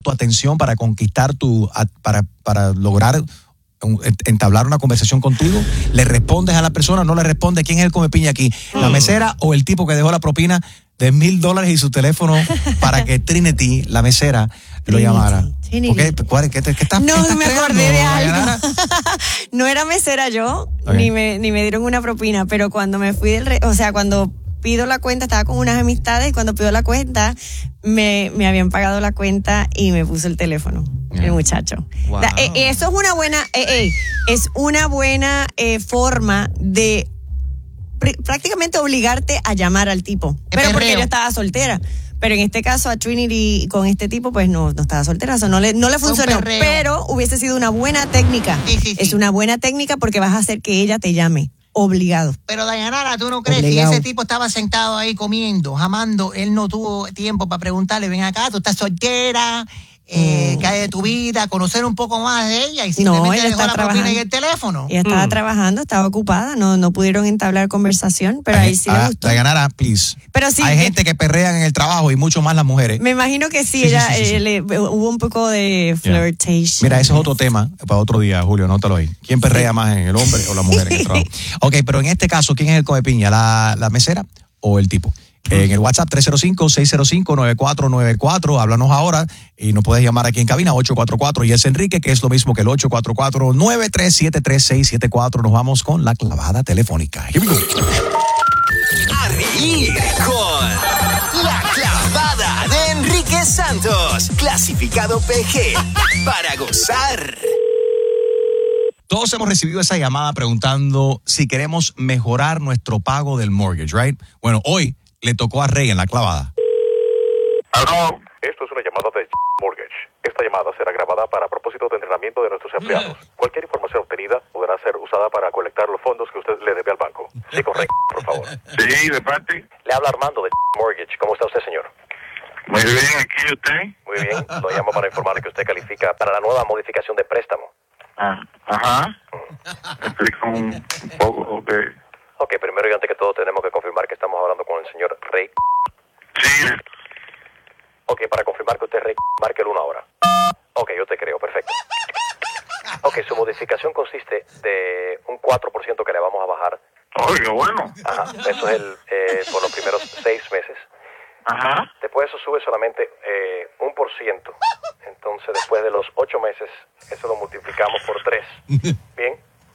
tu atención para conquistar para lograr entablar una conversación contigo? ¿Le respondes a la persona? ¿No le respondes? ¿Quién es el comepiña aquí? ¿La mesera o el tipo que dejó la propina de $1,000 y su teléfono para que Trinity, la mesera, lo llamara? ¿Qué estás No, me acordé de algo. No era mesera yo, Okay. ni me dieron una propina, pero cuando me fui cuando pido la cuenta, estaba con unas amistades, y cuando pido la cuenta, me habían pagado la cuenta y me puso el teléfono, el muchacho. Wow. Eso es una buena, es una buena forma de prácticamente obligarte a llamar al tipo. Pero porque yo estaba soltera. Pero en este caso a Trinity con este tipo pues no estaba soltera, o sea, no le funcionó, pero hubiese sido una buena técnica. Sí. Es una buena técnica porque vas a hacer que ella te llame, obligado. Pero Dayanara, ¿tú no crees Obligado. que ese tipo estaba sentado ahí comiendo, jamando? Él no tuvo tiempo para preguntarle, ven acá, tú estás soltera, ¿qué hay de tu vida? Conocer un poco más de ella y simplemente ella dejó está la propina trabajando. en el teléfono. Ella estaba trabajando, estaba ocupada, no pudieron entablar conversación, pero ahí sí le gustó. Dayanara, please. Pero sí, hay gente que perrean en el trabajo y mucho más las mujeres. me imagino que sí, Sí, ella sí. hubo un poco de flirtation. Mira, eso es otro tema para otro día, Julio, nótalo ahí. ¿Quién perrea más, el hombre o la mujer en el trabajo? Ok, pero en este caso, ¿quién es el comepiña? ¿La mesera o el tipo? En el WhatsApp 305-605-9494, háblanos ahora y nos puedes llamar aquí en cabina 844 y es Enrique, que es lo mismo que el 844-9373674. Nos vamos con la clavada telefónica. Here we go. A reír con La Clavada de Enrique Santos, clasificado PG, para gozar. Todos hemos recibido esa llamada preguntando si queremos mejorar nuestro pago del mortgage, right? Bueno, hoy le tocó a Rey en la clavada. Aló. Esto es una llamada de Mortgage. Esta llamada será grabada para propósitos de entrenamiento de nuestros empleados. Cualquier información obtenida podrá ser usada para colectar los fondos que usted le debe al banco. Sí, correcto, por favor. Sí, de parte. Le habla Armando de Mortgage. ¿Cómo está usted, señor? Muy bien, aquí usted. Muy bien. Lo llamo para informarle que usted califica para la nueva modificación de préstamo. Ajá. Explica un poco de... Ok, primero y antes que todo tenemos que confirmar que estamos hablando con el señor Rey. Sí. Ok, para confirmar que usted es Rey, marque el 1 ahora. Ok, yo te creo, perfecto. Ok, su modificación consiste de un 4% que le vamos a bajar. Oiga, bueno. Ajá, eso es por los primeros 6 meses. Ajá. Después eso sube solamente 1%. Entonces, después de los 8 meses, eso lo multiplicamos por 3. ¿Bien?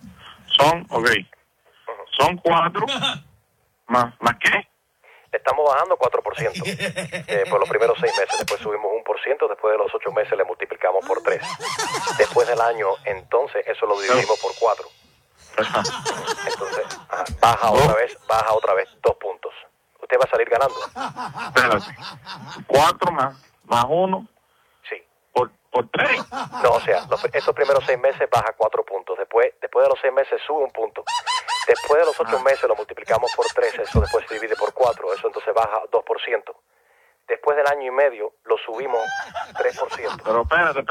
Son 4. ¿Más qué? Le estamos bajando 4% por los primeros 6 meses. Después subimos 1%. Después de los 8 meses le multiplicamos por 3. Después del año, entonces, eso lo dividimos por 4. Entonces, baja otra vez 2 puntos. Usted va a salir ganando. Espérate. 4 más 1. Sí. Por 3. No, o sea, estos primeros 6 meses baja 4 puntos. Después de los 6 meses sube 1 punto. Después de los 8 meses lo multiplicamos por 3. Eso después se divide por 4. Eso entonces baja 2%. Después del año y medio lo subimos 3%. Pero espérate.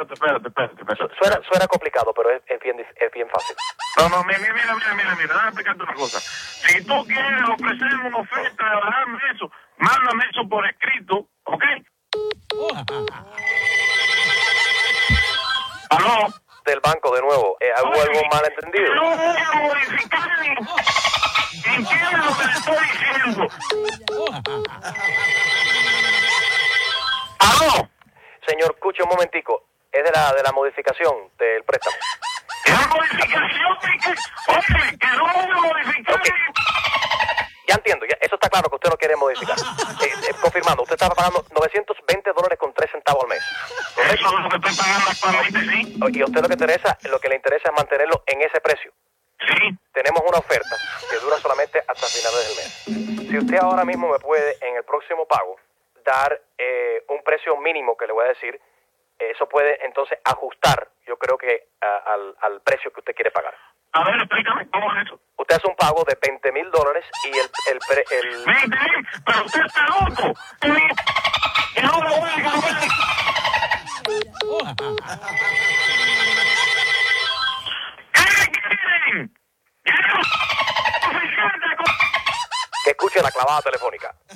Suena complicado, pero es bien fácil. No, mira, déjame explicarte una cosa. Si tú quieres ofrecerme una oferta de bajarme eso, mándame eso por escrito, ¿ok? ¿Aló? Del banco de nuevo, ¿hubo algún malentendido? No voy a modificar entiende lo que le estoy diciendo. ¿Aló? Señor, escuche un momentico. Es de la modificación del préstamo. ¿La modificación de qué? Oye, que no voy a modificar. Okay. Ya entiendo, eso está claro que usted no quiere modificar. Confirmando, usted estaba pagando $920.03 al mes. ¿Correcto? Eso es lo que estoy pagando actualmente, sí. Y a usted lo que le interesa es mantenerlo en ese precio. Sí. Tenemos una oferta que dura solamente hasta finales del mes. Si usted ahora mismo me puede, en el próximo pago, dar un precio mínimo que le voy a decir, eso puede entonces ajustar, yo creo que al precio que usted quiere pagar. A ver, explícame, ¿cómo es eso? Usted hace un pago de $20,000 y el ¡20,000! ¡Pero usted está loco! ¡Y no lo voy a cambiar! ¿Qué quieren? que escuche la clavada telefónica.